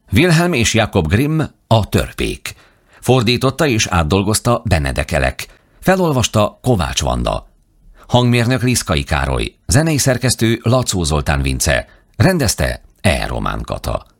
Wilhelm és Jakob Grimm, A törpék. Fordította és átdolgozta Benedek Elek. Felolvasta Kovács Vanda. Hangmérnök Liszkai Károly. Zenei szerkesztő Lacó Zoltán Vince. Rendezte E. Román Kata.